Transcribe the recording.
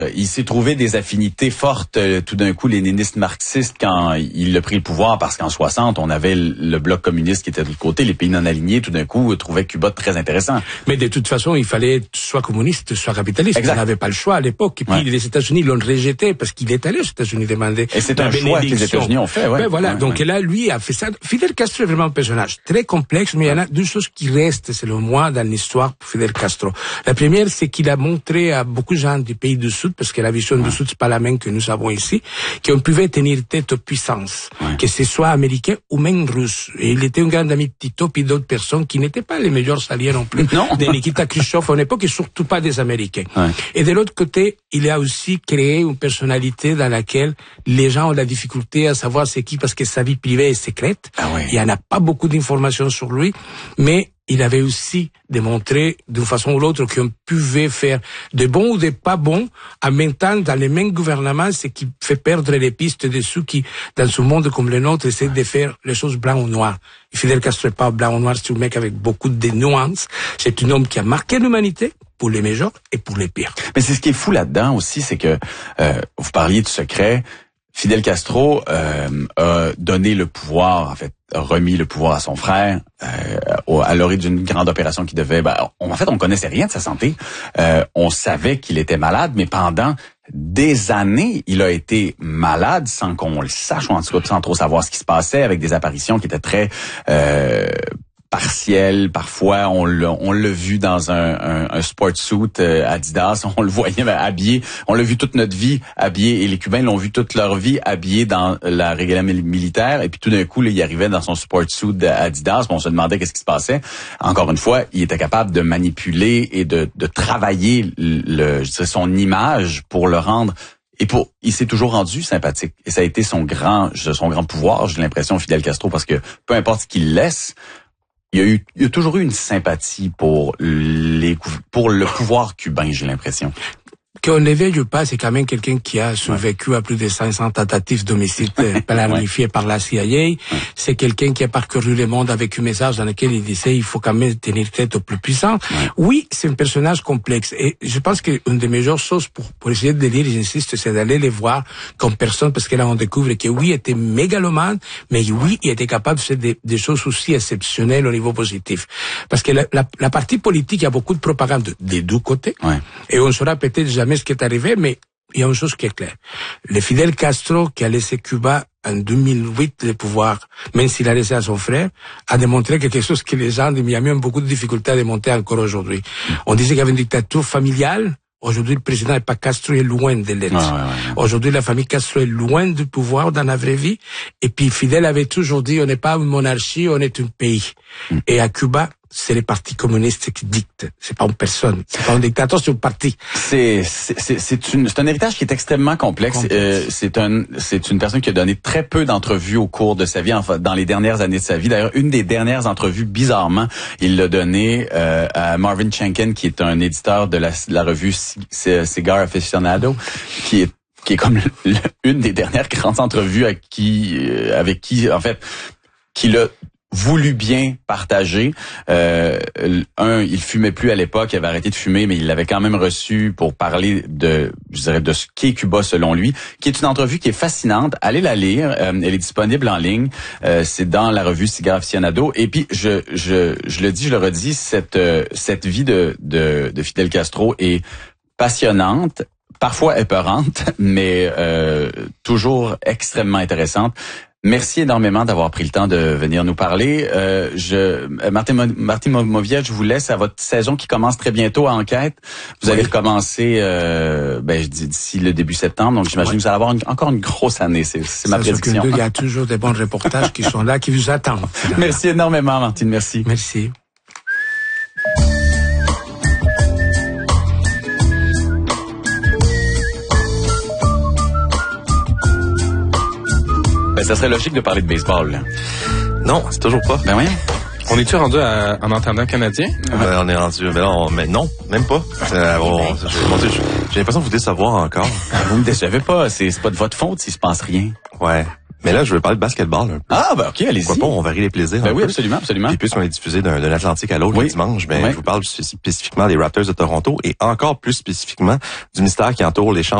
Il s'est trouvé des affinités fortes, tout d'un coup, léninistes marxistes, quand il a pris le pouvoir, parce qu'en 60, on avait le bloc communiste qui était de l'autre côté, les pays non alignés, tout d'un coup, trouvaient Cuba très intéressant. Mais de toute façon, il fallait soit communiste, soit capitaliste. Exact. On n'avait pas le choix à l'époque. Et puis les États-Unis l'ont rejeté parce qu'il est allé aux États-Unis demander. Et c'est un choix que les États-Unis ont fait, ouais. Ben voilà. Donc là, lui a fait ça. Fidel Castro est vraiment un personnage très complexe, mais il y en a deux choses qui restent, selon moi, dans l'histoire pour Fidel Castro. La première, c'est qu'il a montré à beaucoup de gens du pays du Sud, parce que la vision du Sud, c'est pas la même que nous avons ici, qu'on pouvait tenir tête aux puissances, que ce soit américain ou même russe. Et il était un grand ami de Tito, puis d'autres personnes qui n'étaient pas les meilleurs alliés non plus. Non. De Nikita Khrushchev à l'époque, et surtout pas des Américains. Ouais. Et de l'autre côté, il a aussi créé une personnalité dans laquelle les gens ont la difficulté à savoir c'est qui, parce que sa vie privée est secrète. Ah ouais. Il y en a pas beaucoup d'informations sur lui, mais il avait aussi démontré d'une façon ou l'autre qu'on pouvait faire de bons ou de pas bons en même temps dans les mêmes gouvernements, ce qui fait perdre les pistes de ceux qui, dans ce monde comme le nôtre, essaient de faire les choses blanc ou noir. Et Fidel Castro n'est pas blanc ou noir, c'est un mec avec beaucoup de nuances. C'est un homme qui a marqué l'humanité pour les meilleurs et pour les pires. Mais c'est ce qui est fou là-dedans aussi, c'est que vous parliez de secret. Fidel Castro a donné le pouvoir, en fait, a remis le pouvoir à son frère à l'orée d'une grande opération qui devait... en fait, on connaissait rien de sa santé. On savait qu'il était malade, mais pendant des années, il a été malade sans qu'on le sache, ou en tout cas sans trop savoir ce qui se passait, avec des apparitions qui étaient très... partiel, parfois on l'a vu dans un sport suit Adidas, on le voyait habillé, on l'a vu toute notre vie habillé, et les Cubains l'ont vu toute leur vie habillé dans la regalia militaire, et puis tout d'un coup là, il arrivait dans son sport suit Adidas, on se demandait qu'est-ce qui se passait. Encore une fois, il était capable de manipuler et de travailler son image pour le rendre. Et il s'est toujours rendu sympathique. Et ça a été son grand pouvoir, j'ai l'impression, Fidel Castro, parce que peu importe ce qu'il laisse, il y a toujours eu une sympathie pour le pouvoir cubain, j'ai l'impression. Qu'on ne veuille pas, c'est quand même quelqu'un qui a survécu à plus de 500 tentatives d'homicide planifiées par la CIA. Ouais. C'est quelqu'un qui a parcouru le monde avec un message dans lequel il disait il faut quand même tenir tête aux plus puissants. Ouais. Oui, c'est un personnage complexe. Et je pense qu'une des meilleures choses pour essayer de lire, j'insiste, c'est d'aller les voir comme personne, parce que là, on découvre que oui, il était mégalomane, mais oui, il était capable de faire des choses aussi exceptionnelles au niveau positif. Parce que la partie politique, il y a beaucoup de propagande des deux côtés. Ouais. Et on saura peut-être jamais ce qui est arrivé, mais il y a une chose qui est claire. Le Fidel Castro, qui a laissé Cuba en 2008 le pouvoir, même s'il a laissé à son frère, a démontré quelque chose que les gens de Miami ont beaucoup de difficultés à démontrer encore aujourd'hui. On disait qu'il y avait une dictature familiale. Aujourd'hui, le président n'est pas Castro, est loin de l'être. Aujourd'hui, la famille Castro est loin du pouvoir dans la vraie vie. Et puis, Fidel avait toujours dit, on n'est pas une monarchie, on est un pays. Et à Cuba, c'est les partis communistes qui dictent. C'est pas une personne. C'est pas un dictateur, c'est un parti. C'est un héritage qui est extrêmement complexe. C'est une personne qui a donné très peu d'entrevues au cours de sa vie, enfin, dans les dernières années de sa vie. D'ailleurs, une des dernières entrevues, bizarrement, il l'a donnée à Marvin Shanken, qui est un éditeur de la revue Cigar Aficionado, qui est comme une des dernières grandes entrevues avec qui, en fait, qu'il a voulu bien partager. Il fumait plus à l'époque, il avait arrêté de fumer, mais il l'avait quand même reçu pour parler de ce qu'est Cuba selon lui, qui est une entrevue qui est fascinante. Allez la lire, elle est disponible en ligne. C'est dans la revue Cigar Aficionado. Et puis je le dis, je le redis, cette vie de Fidel Castro est passionnante, parfois épeurante, mais toujours extrêmement intéressante. Merci énormément d'avoir pris le temps de venir nous parler. Martin Moviette, je vous laisse à votre saison qui commence très bientôt à Enquête. Vous allez recommencer, je dis d'ici le début septembre, donc j'imagine que vous allez avoir encore une grosse année. C'est ma prédiction. Il y a toujours des bons reportages qui sont là, qui vous attendent. Merci énormément, Martine. Merci. Merci. Ça serait logique de parler de baseball, là. Non, c'est toujours pas. Ben oui. On est-tu rendu en entendant canadien? On est rendu, mais non, même pas. J'ai l'impression de vous décevoir encore. Vous me décevez pas, c'est pas de votre faute s'il se passe rien. Ouais. Mais là, je veux parler de basketball un peu. Ah, ben ok, allez-y. Pourquoi pas, on varie les plaisirs un oui, peu. absolument, absolument. Puis puisqu'on est diffusé d'un Atlantique à l'autre le dimanche, je vous parle spécifiquement des Raptors de Toronto et encore plus spécifiquement du mystère qui entoure l'échange